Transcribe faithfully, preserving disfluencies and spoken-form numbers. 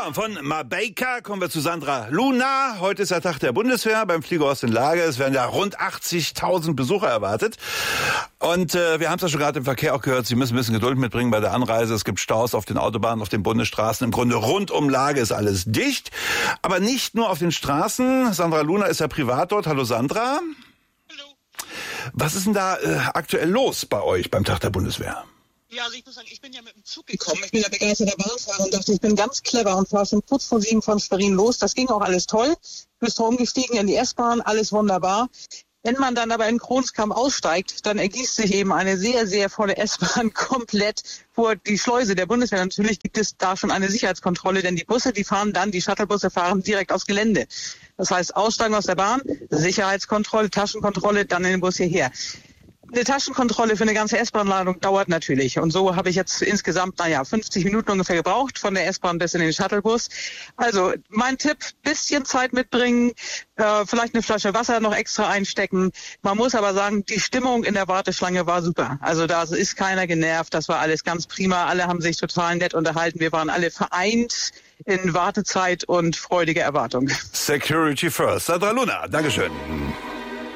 Ja, und von Marbella kommen wir zu Sandra Luna. Heute ist der Tag der Bundeswehr beim Fliegerhorst in Lage. Es werden ja rund achtzigtausend Besucher erwartet. Und äh, wir haben es ja schon gerade im Verkehr auch gehört, Sie müssen ein bisschen Geduld mitbringen bei der Anreise. Es gibt Staus auf den Autobahnen, auf den Bundesstraßen. Im Grunde rund um Lage ist alles dicht. Aber nicht nur auf den Straßen. Sandra Luna ist ja privat dort. Hallo Sandra. Hallo. Was ist denn da äh, aktuell los bei euch beim Tag der Bundeswehr? Ja, also ich muss sagen, ich bin ja mit dem Zug gekommen. Ich bin ja begeisterter Bahnfahrer und dachte, ich bin ganz clever und fahre schon kurz vor sieben von Schwerin los. Das ging auch alles toll. Bist umgestiegen in die S-Bahn, alles wunderbar. Wenn man dann aber in Kronskamp aussteigt, dann ergießt sich eben eine sehr, sehr volle S-Bahn komplett vor die Schleuse der Bundeswehr. Natürlich gibt es da schon eine Sicherheitskontrolle, denn die Busse, die fahren dann, die Shuttlebusse fahren direkt aufs Gelände. Das heißt, aussteigen aus der Bahn, Sicherheitskontrolle, Taschenkontrolle, dann in den Bus hierher. Eine Taschenkontrolle für eine ganze S-Bahn-Ladung dauert natürlich. Und so habe ich jetzt insgesamt, naja, fünfzig Minuten ungefähr gebraucht, von der S-Bahn bis in den Shuttlebus. Also mein Tipp, bisschen Zeit mitbringen, äh, vielleicht eine Flasche Wasser noch extra einstecken. Man muss aber sagen, die Stimmung in der Warteschlange war super. Also da ist keiner genervt, das war alles ganz prima. Alle haben sich total nett unterhalten. Wir waren alle vereint in Wartezeit und freudiger Erwartung. Security first. Sandra Luna, Dankeschön.